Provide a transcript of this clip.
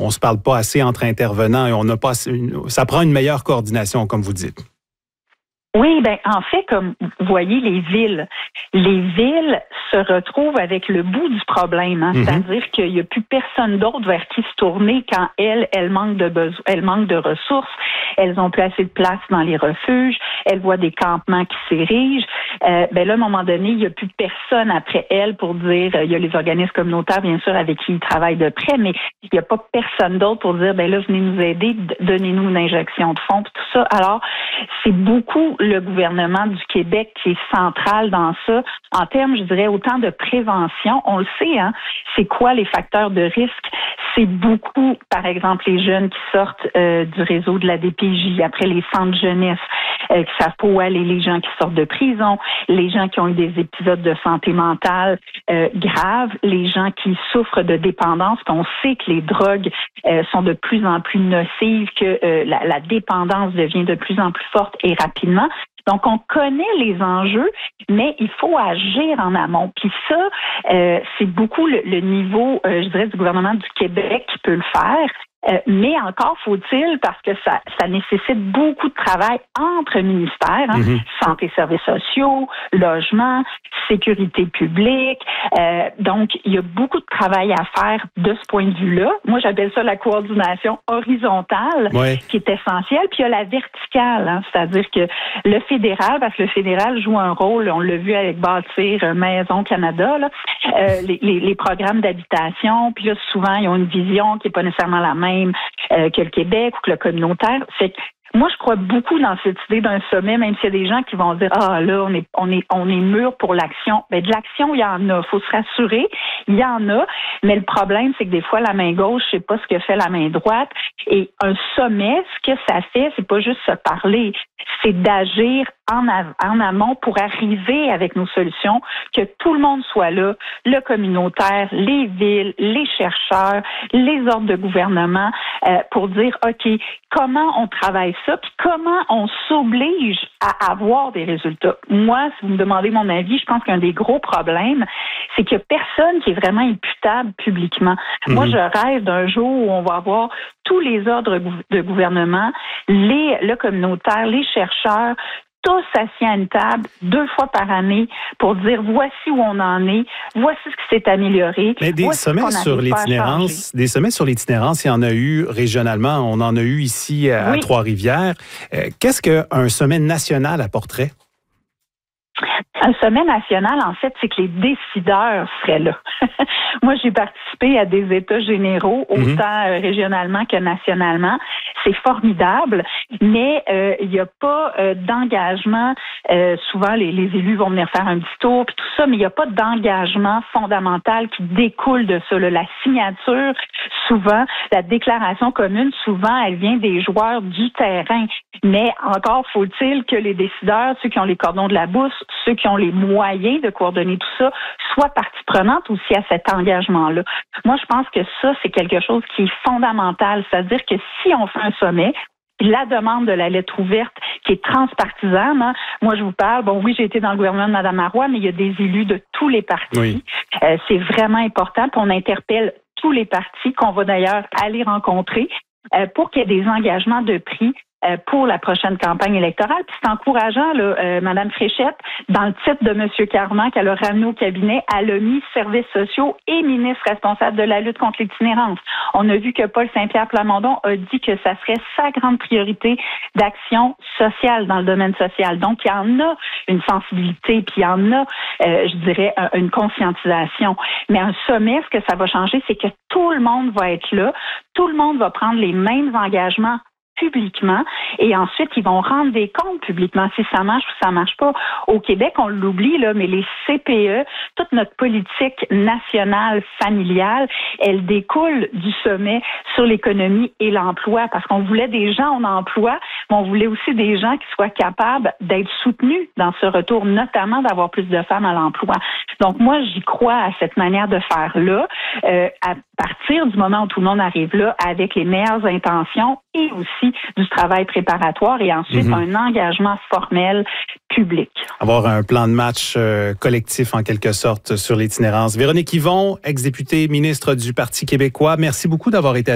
on se parle pas assez entre intervenants et on n'a pas ça prend une meilleure coordination, comme vous dites. Oui, ben en fait, comme vous voyez, les villes se retrouvent avec le bout du problème. Hein? C'est-à-dire qu'il n'y a plus personne d'autre vers qui se tourner quand elles manquent de ressources. Elles n'ont plus assez de place dans les refuges. Elles voient des campements qui s'érigent. Ben là, à un moment donné, il n'y a plus personne après elles pour dire. Il y a les organismes communautaires, bien sûr, avec qui ils travaillent de près, mais il n'y a pas personne d'autre pour dire, ben là, venez nous aider, donnez-nous une injection de fonds, puis tout ça. Alors, c'est beaucoup le gouvernement du Québec qui est central dans ça, en termes, je dirais, autant de prévention. On le sait, hein, c'est quoi les facteurs de risque? C'est beaucoup, par exemple, les jeunes qui sortent du réseau de la DPJ, après les centres jeunesse, qui savent pas où aller, les gens qui sortent de prison, les gens qui ont eu des épisodes de santé mentale graves, les gens qui souffrent de dépendance, qu'on sait que les drogues sont de plus en plus nocives, que la dépendance devient de plus en plus forte et rapidement. Donc, on connaît les enjeux, mais il faut agir en amont. Puis ça, c'est beaucoup le niveau, je dirais, du gouvernement du Québec qui peut le faire. Mais encore faut-il, parce que ça nécessite beaucoup de travail entre ministères, hein, santé, services sociaux, logement, sécurité publique. Donc, il y a beaucoup de travail à faire de ce point de vue-là. Moi, j'appelle ça la coordination horizontale, qui est essentielle. Puis il y a la verticale, hein, c'est-à-dire que le fédéral, parce que le fédéral joue un rôle, on l'a vu avec Bâtir Maison Canada, là, les programmes d'habitation. Puis là, souvent, ils ont une vision qui n'est pas nécessairement la même que le Québec ou que le communautaire. Fait que moi, je crois beaucoup dans cette idée d'un sommet, même s'il y a des gens qui vont dire là, on est mûr pour l'action. Ben de l'action, il y en a. Faut se rassurer, il y en a. Mais le problème, c'est que des fois, la main gauche, je sais pas ce que fait la main droite. Et un sommet, ce que ça fait, c'est pas juste se parler, c'est d'agir en amont pour arriver avec nos solutions, que tout le monde soit là, le communautaire, les villes, les chercheurs, les ordres de gouvernement, pour dire, OK, comment on travaille ça, puis comment on s'oblige à avoir des résultats. Moi, si vous me demandez mon avis, je pense qu'un des gros problèmes, c'est qu'il n'y a personne qui est vraiment imputable publiquement. Moi, je rêve d'un jour où on va avoir tous les ordres de gouvernement, le communautaire, les chercheurs, tous assis à une table 2 fois par année pour dire voici où on en est, voici ce qui s'est amélioré. Mais des sommets sur l'itinérance, il y en a eu régionalement, on en a eu ici à Trois-Rivières. Qu'est-ce qu'un sommet national apporterait? Un sommet national, en fait, c'est que les décideurs seraient là. Moi, j'ai participé à des États généraux, autant régionalement que nationalement. C'est formidable, mais il n'y a pas d'engagement. Souvent, les élus vont venir faire un petit tour, puis tout ça, mais il n'y a pas d'engagement fondamental qui découle de ça. Là. La signature, souvent, la déclaration commune, souvent, elle vient des joueurs du terrain. Mais encore faut-il que les décideurs, ceux qui ont les cordons de la bourse, ceux qui ont les moyens de coordonner tout ça, soient partie prenante aussi à cet engagement-là. Moi, je pense que ça, c'est quelque chose qui est fondamental. C'est-à-dire que si on fait un sommet, la demande de la lettre ouverte qui est transpartisane. Hein. Moi, je vous parle, j'ai été dans le gouvernement de Mme Marois, mais il y a des élus de tous les partis. C'est vraiment important. Puis on interpelle tous les partis qu'on va d'ailleurs aller rencontrer pour qu'il y ait des engagements de prix pour la prochaine campagne électorale. Puis c'est encourageant, là, Mme Fréchette, dans le titre de M. Carman qu'elle a ramené au cabinet, elle a mis services sociaux et ministre responsable de la lutte contre l'itinérance. On a vu que Paul Saint-Pierre Plamondon a dit que ça serait sa grande priorité d'action sociale dans le domaine social. Donc, il y en a une sensibilité, puis il y en a, je dirais, une conscientisation. Mais un sommet, ce que ça va changer, c'est que tout le monde va être là, tout le monde va prendre les mêmes engagements publiquement et ensuite ils vont rendre des comptes publiquement si ça marche ou ça marche pas. Au Québec, on l'oublie là, mais les CPE, toute notre politique nationale familiale, elle découle du sommet sur l'économie et l'emploi parce qu'on voulait des gens en emploi, mais on voulait aussi des gens qui soient capables d'être soutenus dans ce retour, notamment d'avoir plus de femmes à l'emploi. Donc moi, j'y crois à cette manière de faire là, à partir du moment où tout le monde arrive là avec les meilleures intentions et aussi du travail préparatoire et ensuite un engagement formel public. Avoir un plan de match collectif en quelque sorte sur l'itinérance. Véronique Yvon, ex-députée ministre du Parti québécois, merci beaucoup d'avoir été